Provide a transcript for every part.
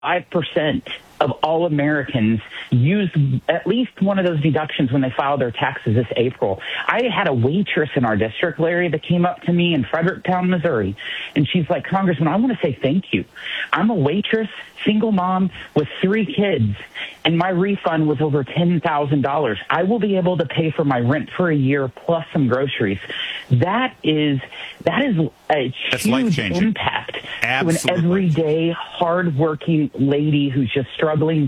5% of all Americans use at least one of those deductions when they file their taxes this April. I had a waitress in our district, Larry, that came up to me in Fredericktown, Missouri, and she's like, Congressman, I want to say thank you. I'm a waitress, single mom with 3 kids, and my refund was over $10,000. I will be able to pay for my rent for a year plus some groceries. That is a huge impact Absolutely. to an everyday, hardworking lady who's just struggling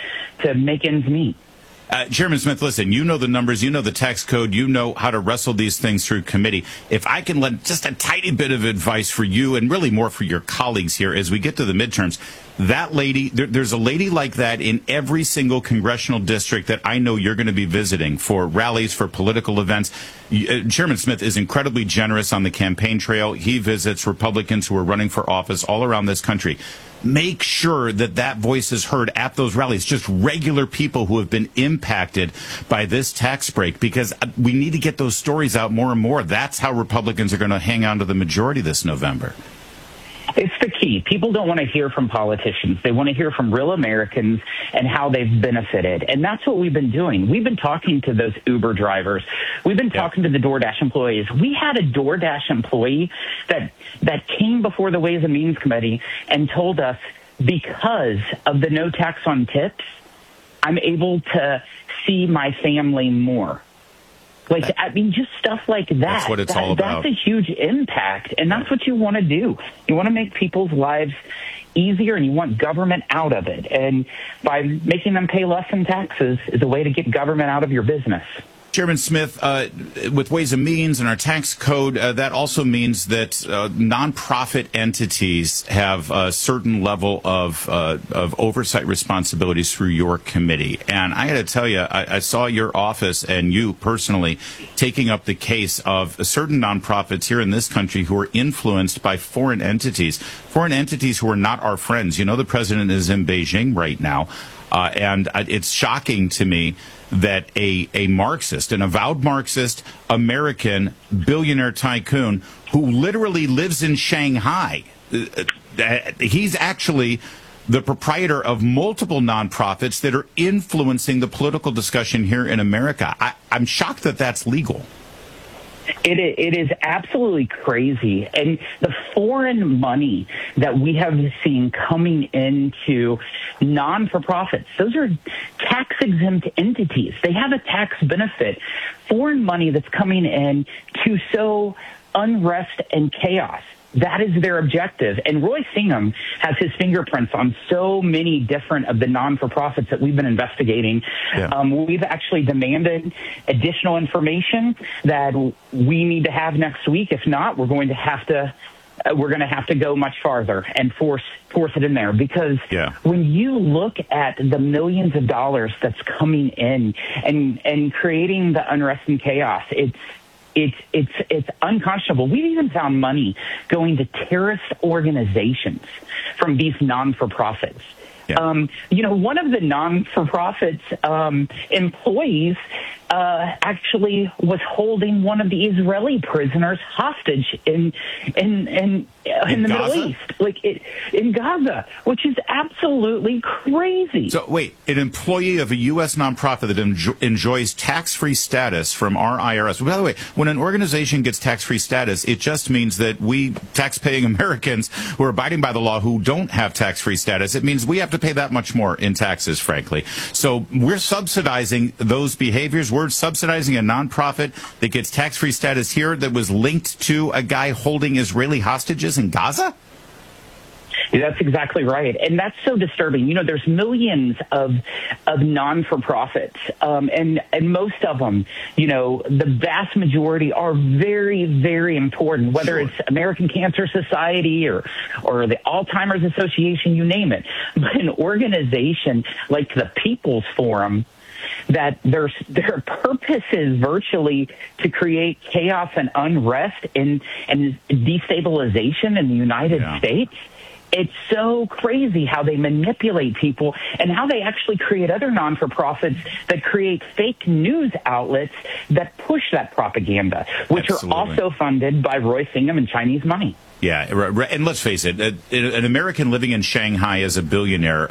to make ends meet. Chairman Smith, listen, you know the numbers, you know the tax code, you know how to wrestle these things through committee. If I can lend just a tiny bit of advice for you and really more for your colleagues here as we get to the midterms, that lady, there's a lady like that in every single congressional district that I know you're going to be visiting for rallies, for political events. Chairman Smith is incredibly generous on the campaign trail. He visits Republicans who are running for office all around this country. Make sure that that voice is heard at those rallies, just regular people who have been impacted by this tax break, because we need to get those stories out more and more. That's how Republicans are going to hang on to the majority this November. It's the key. People don't want to hear from politicians. They want to hear from real Americans and how they've benefited. And that's what we've been doing. We've been talking to those Uber drivers. We've been talking to the DoorDash employees. We had a DoorDash employee that came before the Ways and Means Committee and told us, because of the no tax on tips, I'm able to see my family more. Like, I mean, just stuff like that. That's what it's all about. That's a huge impact, and that's what you want to do. You want to make people's lives easier, and you want government out of it. And by making them pay less in taxes is a way to get government out of your business. Chairman Smith, with Ways and Means and our tax code, that also means that nonprofit entities have a certain level of oversight responsibilities through your committee. And I got to tell you, I saw your office and you personally taking up the case of certain nonprofits here in this country who are influenced by foreign entities who are not our friends. You know, the president is in Beijing right now. And it's shocking to me that a Marxist, an avowed Marxist American billionaire tycoon who literally lives in Shanghai, he's actually the proprietor of multiple nonprofits that are influencing the political discussion here in America. I'm shocked that that's legal. It is absolutely crazy. And the foreign money that we have seen coming into non-for-profits, those are tax-exempt entities. They have a tax benefit. Foreign money that's coming in to sow unrest and chaos. That is their objective. And Roy Singham has his fingerprints on so many different of the non-for-profits that we've been investigating. Yeah. We've actually demanded additional information that we need to have next week. If not, we're going to have to go much farther and force it in there, because when you look at the millions of dollars that's coming in and creating the unrest and chaos, it's unconscionable. We've even found money going to terrorist organizations from these non-for-profits. Yeah. One of the non-for-profits employees actually was holding one of the Israeli prisoners hostage in the Middle East, in Gaza, which is absolutely crazy. So wait, an employee of a U.S. nonprofit that enjoys tax-free status from our IRS. By the way, when an organization gets tax-free status, it just means that we tax-paying Americans who are abiding by the law who don't have tax-free status, it means we have to pay that much more in taxes, frankly. So we're subsidizing those behaviors. We're subsidizing a nonprofit that gets tax-free status here that was linked to a guy holding Israeli hostages in Gaza? That's exactly right. And that's so disturbing. There's millions of non-for-profits, and most of them, the vast majority are very, very important, whether it's American Cancer Society or the Alzheimer's Association, you name it. But an organization like the People's Forum, that their purpose is virtually to create chaos and unrest and destabilization in the United States, It's so crazy how they manipulate people and how they actually create other non-for-profits that create fake news outlets that push that propaganda, which Absolutely. are also funded by Roy Singham and Chinese money. Yeah, and let's face it, an American living in Shanghai as a billionaire